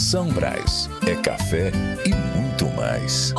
São Brás é café e muito mais.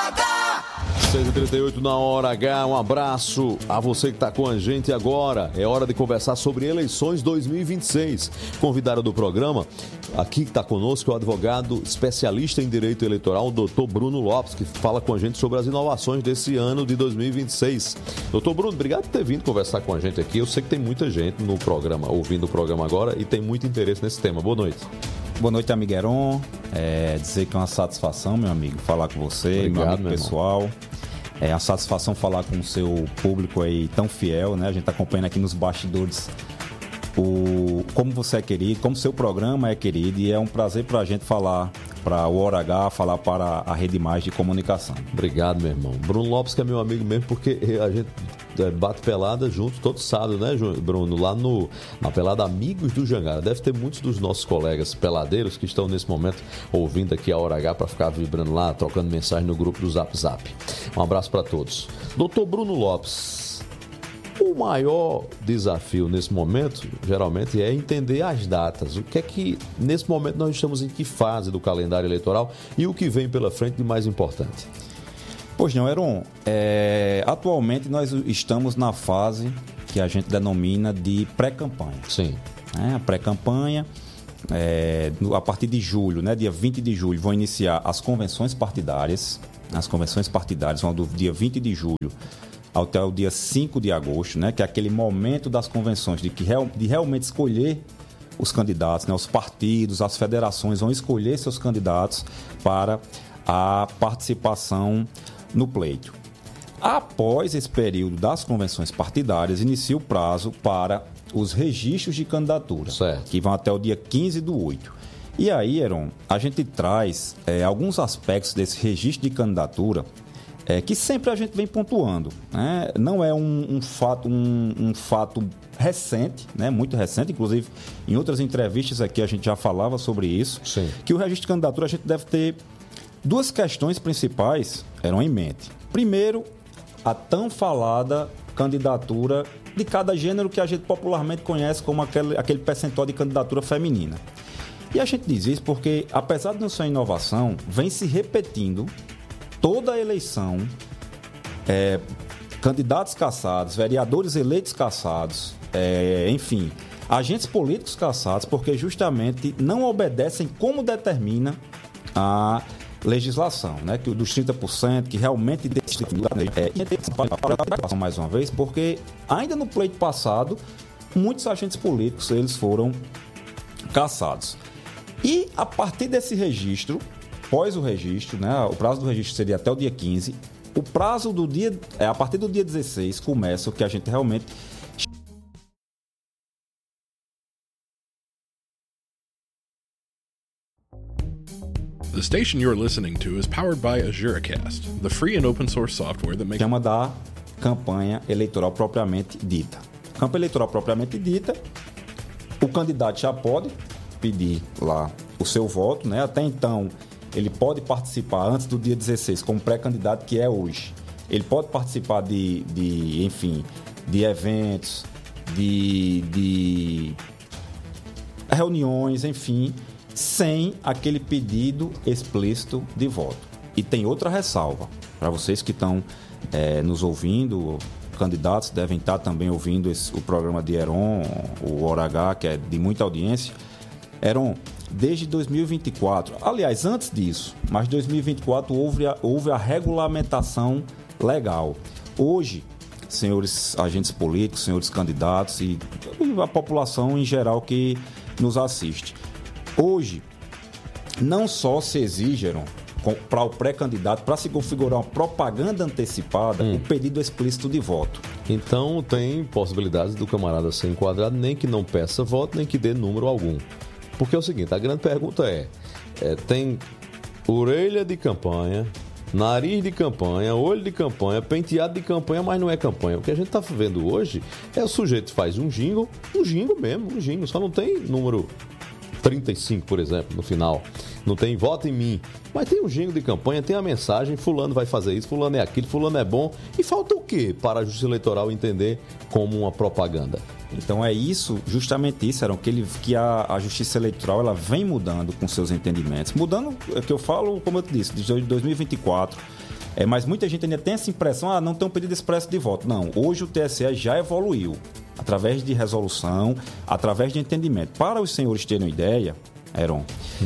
6h38 na Hora H, um abraço a você que está com a gente agora. É hora de conversar sobre eleições 2026. Convidado do programa, aqui que está conosco, é o advogado especialista em direito eleitoral, o doutor Bruno Lopes, que fala com a gente sobre as inovações desse ano de 2026. Doutor Bruno, obrigado por ter vindo conversar com a gente aqui. Eu sei que tem muita gente no programa, ouvindo o programa agora, e tem muito interesse nesse tema. Boa noite. Boa noite, amigo Heron. Dizer que é uma satisfação, meu amigo, falar com você, obrigado, meu amigo pessoal. É uma satisfação falar com o seu público aí tão fiel, né? A gente está acompanhando aqui nos bastidores como você é querido, como seu programa é querido, e é um prazer para a gente falar para o Hora H, falar para a Rede Mais de Comunicação. Obrigado, meu irmão. Bruno Lopes, que é meu amigo mesmo, porque a gente bate pelada junto todo sábado, né, Bruno? Lá na Pelada Amigos do Jangara. Deve ter muitos dos nossos colegas peladeiros que estão nesse momento ouvindo aqui a Hora H para ficar vibrando lá, trocando mensagem no grupo do Zap Zap. Um abraço para todos. Doutor Bruno Lopes, o maior desafio nesse momento, geralmente, é entender as datas. O que é que, nesse momento, nós estamos em que fase do calendário eleitoral e o que vem pela frente de mais importante? Pois não, Heron. Atualmente nós estamos na fase que a gente denomina de pré-campanha. Sim. A pré-campanha, a partir de julho, né, dia 20 de julho, vão iniciar as convenções partidárias. As convenções partidárias vão do dia 20 de julho até o dia 5 de agosto, né, que é aquele momento das convenções de realmente escolher os candidatos, né, os partidos, as federações vão escolher seus candidatos para a participação no pleito. Após esse período das convenções partidárias, inicia o prazo para os registros de candidatura, certo, que vão até o dia 15/8. E aí, Heron, a gente traz alguns aspectos desse registro de candidatura que sempre a gente vem pontuando, né? Não é um fato recente, né? Muito recente, inclusive em outras entrevistas aqui a gente já falava sobre isso. Sim. Que o registro de candidatura a gente deve ter duas questões principais eram em mente. Primeiro, a tão falada candidatura de cada gênero que a gente popularmente conhece como aquele percentual de candidatura feminina. E a gente diz isso porque, apesar de não ser uma inovação, vem se repetindo toda a eleição, candidatos cassados, vereadores eleitos cassados, enfim, agentes políticos cassados, porque justamente não obedecem como determina a legislação, né? Que dos 30% que realmente mais uma vez, porque ainda no pleito passado muitos agentes políticos eles foram cassados. E a partir desse registro, após o registro, né? O prazo do registro seria até o dia 15. O prazo do dia, a partir do dia 16 começa o que a gente realmente The station you're listening to is powered by AzuraCast, the free and open source software that makes... chama da campanha eleitoral propriamente dita. Campanha eleitoral propriamente dita, o candidato já pode pedir lá o seu voto, né? Até então, ele pode participar antes do dia 16 como pré-candidato, que é hoje. Ele pode participar de eventos, de reuniões, enfim, sem aquele pedido explícito de voto. E tem outra ressalva, para vocês que estão nos ouvindo, candidatos devem estar também ouvindo o programa de Heron, o Hora H, que é de muita audiência. Heron, desde 2024, aliás, antes disso, mas 2024 houve a regulamentação legal. Hoje, senhores agentes políticos, senhores candidatos e a população em geral que nos assiste, hoje, não só se exigiram para o pré-candidato, para se configurar uma propaganda antecipada, o pedido explícito de voto. Então, tem possibilidades do camarada ser enquadrado, nem que não peça voto, nem que dê número algum. Porque é o seguinte, a grande pergunta tem orelha de campanha, nariz de campanha, olho de campanha, penteado de campanha, mas não é campanha. O que a gente está vendo hoje é o sujeito faz um jingle mesmo, só não tem número 35, por exemplo, no final. não tem voto em mim. Mas tem um jingle de campanha, tem a mensagem, fulano vai fazer isso, fulano é aquilo, fulano é bom. E falta o quê para a Justiça Eleitoral entender como uma propaganda? Então é isso, justamente isso, Aaron, que a Justiça Eleitoral ela vem mudando com seus entendimentos. Mudando, é que eu falo, como eu te disse, de 2024. Mas muita gente ainda tem essa impressão, não tem um pedido expresso de voto. Não, hoje o TSE já evoluiu, através de resolução, através de entendimento. Para os senhores terem uma ideia, Aaron,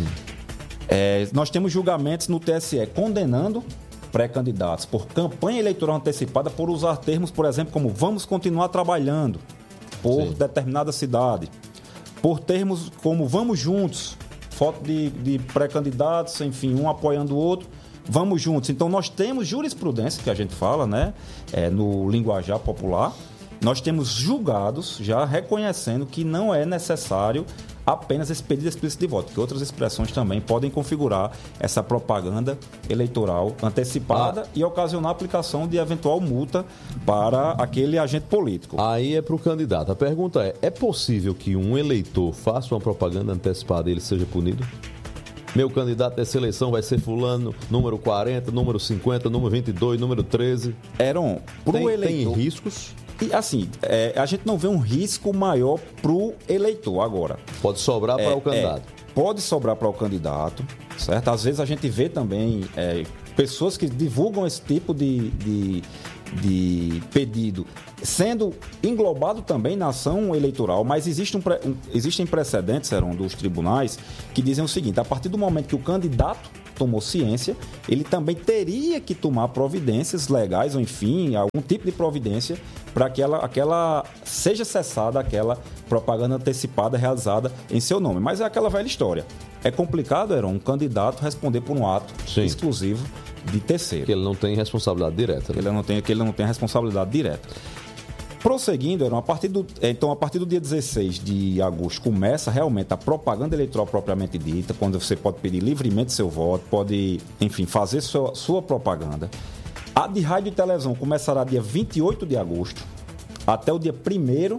nós temos julgamentos no TSE condenando pré-candidatos por campanha eleitoral antecipada por usar termos, por exemplo, como vamos continuar trabalhando por determinada cidade, por termos como vamos juntos, foto de pré-candidatos, enfim, um apoiando o outro, vamos juntos. Então nós temos jurisprudência, que a gente fala, né, no linguajar popular, nós temos julgados já reconhecendo que não é necessário apenas esse pedido explícito de voto, que outras expressões também podem configurar essa propaganda eleitoral antecipada e ocasionar a aplicação de eventual multa para aquele agente político. Aí é para o candidato. A pergunta é possível que um eleitor faça uma propaganda antecipada e ele seja punido? Meu candidato dessa eleição vai ser fulano, número 40, número 50, número 22, número 13. Aaron, tem riscos? E assim, a gente não vê um risco maior para o eleitor agora. Pode sobrar para o candidato. Pode sobrar para o candidato, certo? Às vezes a gente vê também pessoas que divulgam esse tipo de pedido sendo englobado também na ação eleitoral, mas existem precedentes, Aaron, dos tribunais que dizem o seguinte: a partir do momento que o candidato tomou ciência, ele também teria que tomar providências legais, ou enfim, algum tipo de providência para que aquela seja cessada aquela propaganda antecipada realizada em seu nome. Mas é aquela velha história. É complicado, Aaron, um candidato responder por um ato exclusivo de terceiro. Que ele não tem responsabilidade direta. Né? Que ele não tem responsabilidade direta. Prosseguindo, Aaron, a partir do dia 16 de agosto começa realmente a propaganda eleitoral propriamente dita, quando você pode pedir livremente seu voto, pode, enfim, fazer sua propaganda. A de rádio e televisão começará dia 28 de agosto até o dia 1º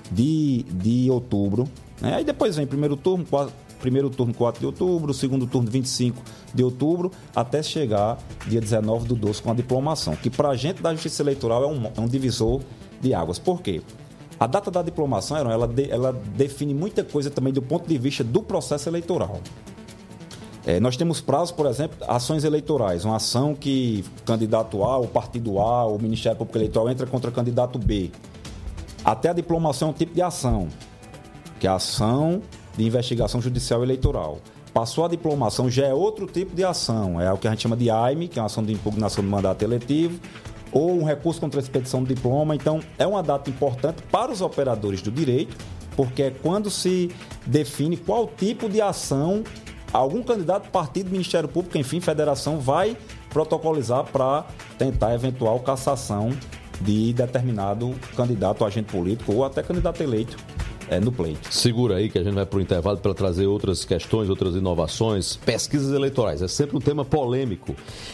de outubro. Né? Aí depois vem primeiro turno 4 de outubro, segundo turno 25 de outubro, até chegar dia 19/12 com a diplomação, que para a gente da Justiça Eleitoral é um divisor de águas. Por quê? A data da diplomação, ela define muita coisa também do ponto de vista do processo eleitoral. Nós temos prazos, por exemplo, ações eleitorais. Uma ação que candidato A, o partido A, o Ministério Público Eleitoral entra contra candidato B. Até a diplomação é um tipo de ação, que é a ação de investigação judicial eleitoral. Passou a diplomação, já é outro tipo de ação. É o que a gente chama de AIME, que é uma ação de impugnação do mandato eletivo, ou um recurso contra a expedição do diploma. Então, é uma data importante para os operadores do direito, porque é quando se define qual tipo de ação algum candidato, partido, Ministério Público, enfim, federação, vai protocolizar para tentar eventual cassação de determinado candidato, agente político ou até candidato eleito no pleito. Segura aí que a gente vai para o intervalo para trazer outras questões, outras inovações, pesquisas eleitorais. É sempre um tema polêmico.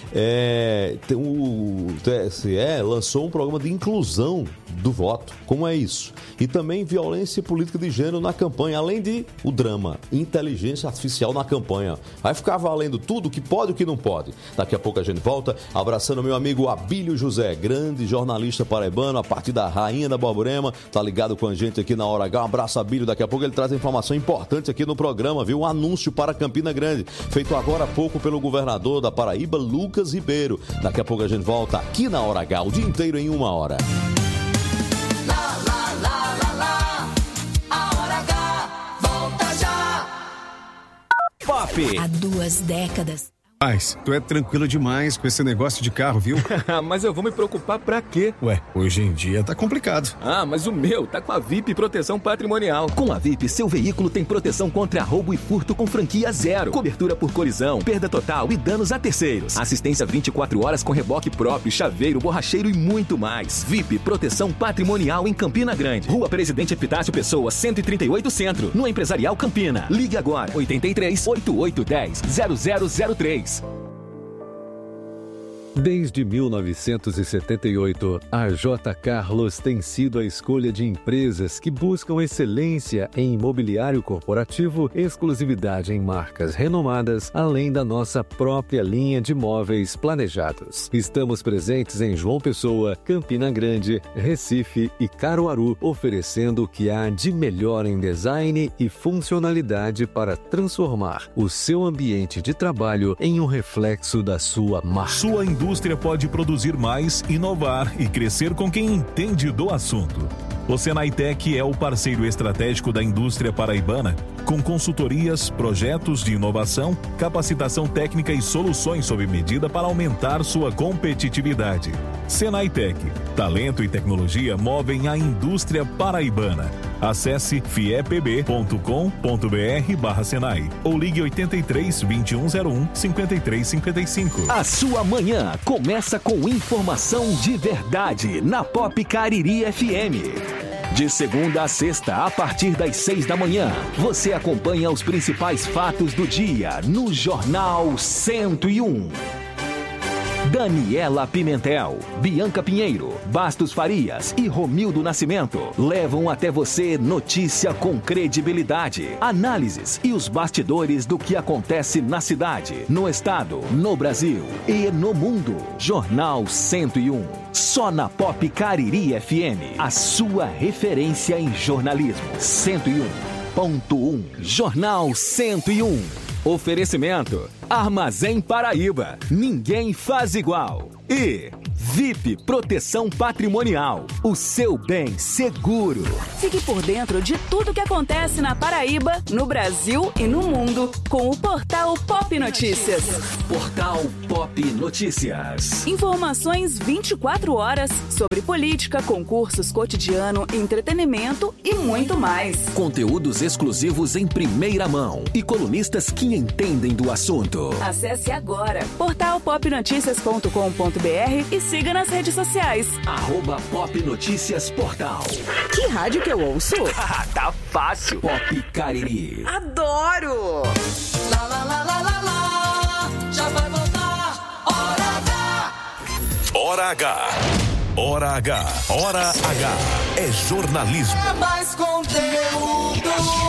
O TSE lançou um programa de inclusão do voto. Como é isso? E também violência política de gênero na campanha, além de o drama, inteligência artificial na campanha. Vai ficar valendo tudo o que pode e o que não pode. Daqui a pouco a gente volta, abraçando meu amigo Abílio José, grande jornalista paraibano, a partir da Rainha da Borborema, tá ligado com a gente aqui na Hora H. Um abraço, Abílio. Daqui a pouco ele traz informação importante aqui no programa, viu? Um anúncio para Campina Grande, feito agora há pouco pelo governador da Paraíba, Lucas Ribeiro. Daqui a pouco a gente volta aqui na Hora H, o dia inteiro em 1 hora. Pop. Há 2 décadas. Mas tu é tranquilo demais com esse negócio de carro, viu? Mas eu vou me preocupar pra quê? Ué, hoje em dia tá complicado. Mas o meu tá com a VIP Proteção Patrimonial. Com a VIP, seu veículo tem proteção contra roubo e furto com franquia 0. Cobertura por colisão, perda total e danos a terceiros. Assistência 24 horas com reboque próprio, chaveiro, borracheiro e muito mais. VIP Proteção Patrimonial em Campina Grande. Rua Presidente Epitácio Pessoa, 138 Centro, no Empresarial Campina. Ligue agora, 83 8810 0003. Desde 1978, a J. Carlos tem sido a escolha de empresas que buscam excelência em imobiliário corporativo, exclusividade em marcas renomadas, além da nossa própria linha de móveis planejados. Estamos presentes em João Pessoa, Campina Grande, Recife e Caruaru, oferecendo o que há de melhor em design e funcionalidade para transformar o seu ambiente de trabalho em um reflexo da sua marca. Sua indústria pode produzir mais, inovar e crescer com quem entende do assunto. O Senaitec é o parceiro estratégico da indústria paraibana, com consultorias, projetos de inovação, capacitação técnica e soluções sob medida para aumentar sua competitividade. Senaitec, talento e tecnologia movem a indústria paraibana. Acesse fiepb.com.br/Senai ou ligue 83 2101 5355. A sua manhã começa com informação de verdade na Pop Cariri FM. De segunda a sexta, a partir das 6 da manhã, você acompanha os principais fatos do dia no Jornal 101. Daniela Pimentel, Bianca Pinheiro, Bastos Farias e Romildo Nascimento levam até você notícia com credibilidade, análises e os bastidores do que acontece na cidade, no estado, no Brasil e no mundo. Jornal 101, só na Pop Cariri FM, a sua referência em jornalismo. 101.1, Jornal 101. Oferecimento: Armazém Paraíba, ninguém faz igual. E VIP Proteção Patrimonial, o seu bem seguro. Fique por dentro de tudo que acontece na Paraíba, no Brasil e no mundo com o Portal Pop Notícias. Portal Pop Notícias. Informações 24 horas sobre política, concursos, cotidiano, entretenimento e muito mais. Conteúdos exclusivos em primeira mão e colunistas que entendem do assunto. Acesse agora portalpopnoticias.com.br e siga nas redes sociais. @Pop Notícias Portal. Que rádio que eu ouço? Tá fácil. Pop Cariri. Adoro! Lá, lá, lá, lá, lá, lá. Já vai voltar. Hora H. Hora H. Hora H. Hora H. É jornalismo. É mais conteúdo.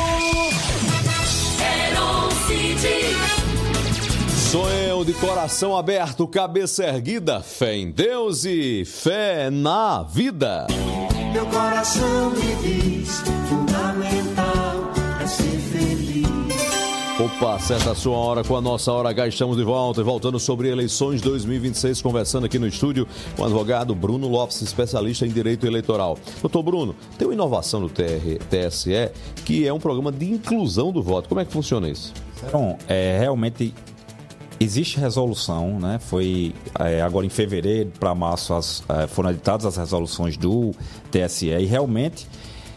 Sou eu de coração aberto, cabeça erguida, fé em Deus e fé na vida. Meu coração me diz, fundamental é ser feliz. Opa, certa a sua hora com a nossa Hora H, estamos de volta e voltando sobre eleições 2026, conversando aqui no estúdio com o advogado Bruno Lopes, especialista em direito eleitoral. Doutor Bruno, tem uma inovação no TSE que é um programa de inclusão do voto. Como é que funciona isso? Bom, realmente existe resolução, né? Foi agora em fevereiro para março foram editadas as resoluções do TSE e realmente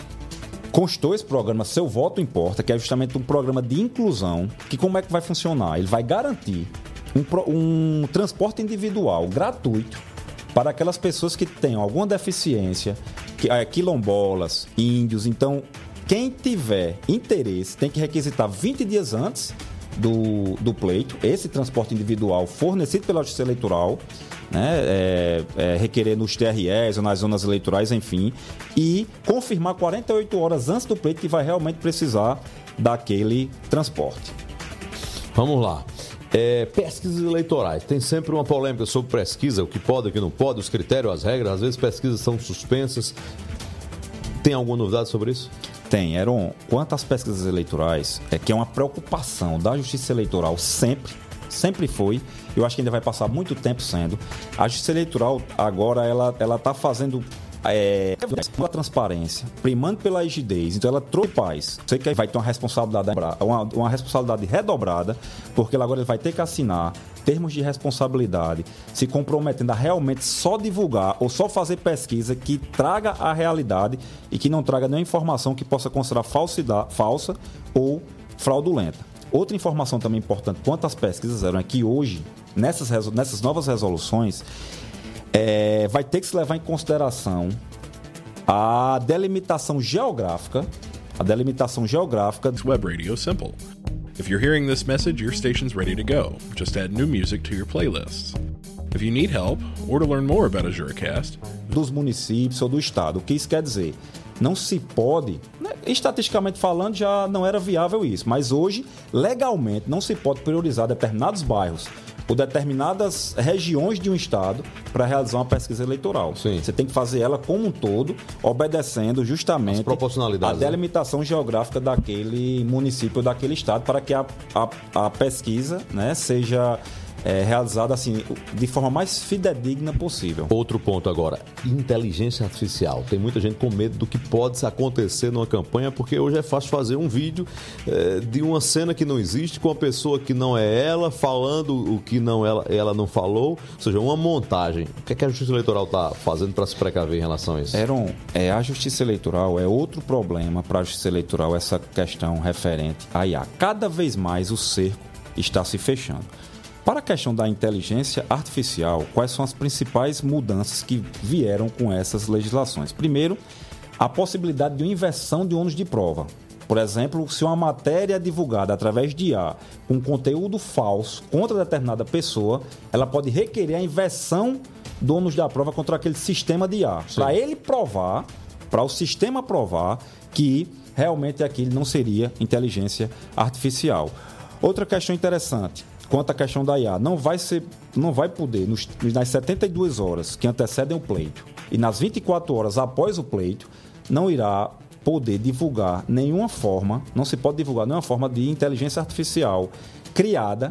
constou esse programa Seu Voto Importa, que é justamente um programa de inclusão, que como é que vai funcionar? Ele vai garantir um transporte individual gratuito para aquelas pessoas que tenham alguma deficiência, quilombolas, índios. Então, quem tiver interesse tem que requisitar 20 dias antes do pleito, esse transporte individual fornecido pela Justiça Eleitoral, né, requerer nos TREs ou nas zonas eleitorais, enfim, e confirmar 48 horas antes do pleito que vai realmente precisar daquele transporte. Vamos lá. Pesquisas eleitorais. Tem sempre uma polêmica sobre pesquisa, o que pode, o que não pode, os critérios, as regras. Às vezes pesquisas são suspensas. Tem alguma novidade sobre isso? Tem, Heron. Quanto às pesquisas eleitorais, que é uma preocupação da Justiça Eleitoral sempre foi, eu acho que ainda vai passar muito tempo sendo. A Justiça Eleitoral agora ela está fazendo pela transparência, primando pela rigidez. Então ela trouxe paz. Sei que vai ter uma responsabilidade redobrada, porque ela agora vai ter que assinar termos de responsabilidade, se comprometendo a realmente só divulgar ou só fazer pesquisa que traga a realidade e que não traga nenhuma informação que possa considerar falsa ou fraudulenta. Outra informação também importante quanto às pesquisas é que hoje, nessas novas resoluções, vai ter que se levar em consideração a delimitação geográfica. Web Radio Simple. If you're hearing this message, your station's ready to go. Just add new music to your playlists. If you need help or to learn more about a Juracast, dos municípios ou do estado. O que isso quer dizer? Não se pode, né, estatisticamente falando, já não era viável isso, mas hoje, legalmente, não se pode priorizar determinados bairros ou determinadas regiões de um estado para realizar uma pesquisa eleitoral. Sim. Você tem que fazer ela como um todo, obedecendo justamente a delimitação geográfica daquele município ou daquele estado, para que a pesquisa, né, seja realizada assim, de forma mais fidedigna possível. Outro ponto agora, inteligência artificial. Tem muita gente com medo do que pode acontecer numa campanha, porque hoje é fácil fazer um vídeo de uma cena que não existe, com uma pessoa que não é ela, falando o que não ela não falou, ou seja, uma montagem. O que é que a Justiça Eleitoral está fazendo para se precaver em relação a isso? Heron, a Justiça Eleitoral é outro problema para a Justiça Eleitoral, essa questão referente à IA. Cada vez mais o cerco está se fechando. Para a questão da inteligência artificial, quais são as principais mudanças que vieram com essas legislações? Primeiro, a possibilidade de uma inversão de ônus de prova. Por exemplo, se uma matéria é divulgada através de IA com conteúdo falso contra determinada pessoa, ela pode requerer a inversão do ônus da prova contra aquele sistema de IA. Para ele provar, para o sistema provar que realmente aquilo não seria inteligência artificial. Outra questão interessante. Quanto à questão da IA, não vai poder, nas 72 horas que antecedem o pleito e nas 24 horas após o pleito, não irá poder divulgar nenhuma forma, não se pode divulgar nenhuma forma de inteligência artificial criada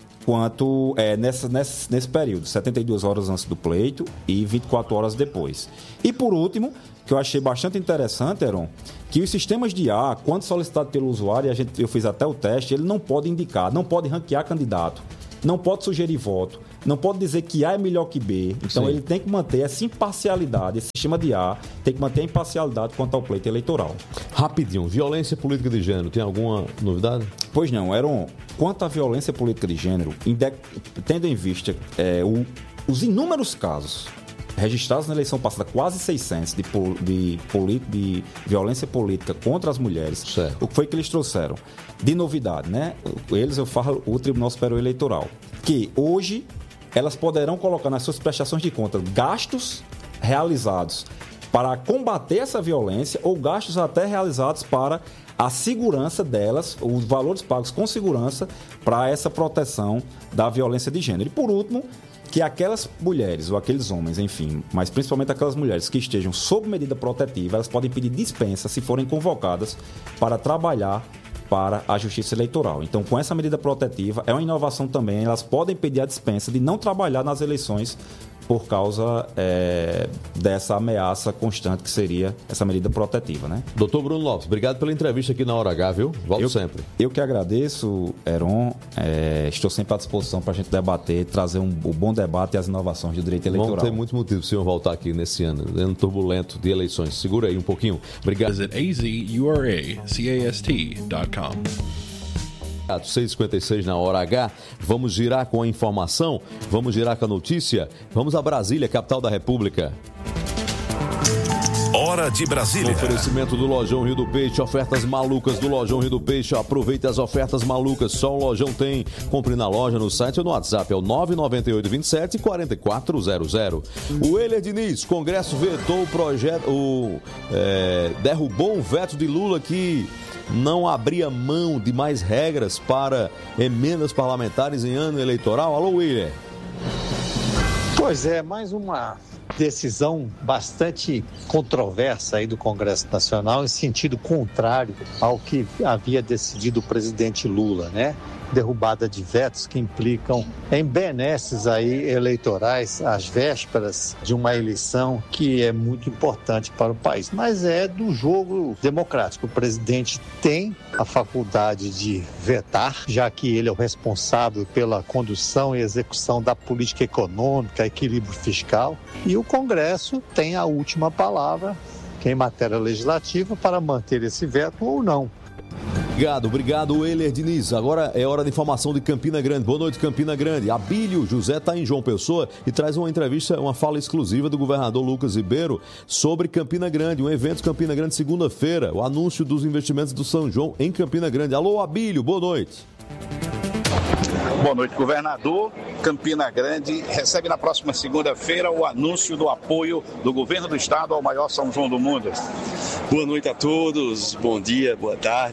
nesse período, 72 horas antes do pleito e 24 horas depois. E por último, que eu achei bastante interessante, Heron, que os sistemas de IA, quando solicitado pelo usuário, eu fiz até o teste, ele não pode indicar, não pode ranquear candidato, não pode sugerir voto, não pode dizer que A é melhor que B. Então, Sim. Ele tem que manter essa imparcialidade, esse sistema de IA tem que manter a imparcialidade quanto ao pleito eleitoral. Rapidinho, violência política de gênero, tem alguma novidade? Pois não, Heron, quanto à violência política de gênero, tendo em vista os inúmeros casos registrados na eleição passada, quase 600 de violência política contra as mulheres. Certo. O que foi que eles trouxeram? De novidade, né? Eu falo o Tribunal Superior Eleitoral, que hoje elas poderão colocar nas suas prestações de contas gastos realizados para combater essa violência ou gastos até realizados para a segurança delas, os valores pagos com segurança para essa proteção da violência de gênero. E por último, que aquelas mulheres ou aqueles homens, enfim, mas principalmente aquelas mulheres que estejam sob medida protetiva, elas podem pedir dispensa se forem convocadas para trabalhar para a Justiça Eleitoral. Então, com essa medida protetiva, é uma inovação também, elas podem pedir a dispensa de não trabalhar nas eleições por causa dessa ameaça constante que seria essa medida protetiva, né? Doutor Bruno Lopes, obrigado pela entrevista aqui na Hora H, viu? Volto sempre. Eu que agradeço, Heron. Estou sempre à disposição para a gente debater, trazer o bom debate e as inovações do direito eleitoral. Vamos ter muito motivo para o senhor voltar aqui nesse ano turbulento de eleições. Segura aí um pouquinho. Obrigado. Visit azuracast.com. 6h56 na Hora H. Vamos girar com a informação, vamos girar com a notícia. Vamos a Brasília, capital da República. Hora de Brasília. Oferecimento do Lojão Rio do Peixe, ofertas malucas do Lojão Rio do Peixe. Aproveite as ofertas malucas, só o Lojão tem. Compre na loja, no site ou no WhatsApp, é o 99827-4400. O Euler Diniz, Congresso vetou o projeto, derrubou um veto de Lula que não abria mão de mais regras para emendas parlamentares em ano eleitoral. Alô, William. Pois é, mais uma decisão bastante controversa aí do Congresso Nacional em sentido contrário ao que havia decidido o presidente Lula, né? Derrubada de vetos que implicam em benesses aí eleitorais às vésperas de uma eleição que é muito importante para o país. Mas é do jogo democrático. O presidente tem a faculdade de vetar, já que ele é o responsável pela condução e execução da política econômica, equilíbrio fiscal, e o Congresso tem a última palavra em matéria legislativa para manter esse veto ou não. Obrigado, Euler Diniz. Agora é hora de informação de Campina Grande. Boa noite, Campina Grande. Abílio José está em João Pessoa e traz uma entrevista, uma fala exclusiva do governador Lucas Ribeiro sobre Campina Grande, um evento Campina Grande segunda-feira, o anúncio dos investimentos do São João em Campina Grande. Alô, Abílio, boa noite. Boa noite, governador. Campina Grande recebe na próxima segunda-feira o anúncio do apoio do governo do estado ao maior São João do mundo. Boa noite a todos, bom dia, boa tarde.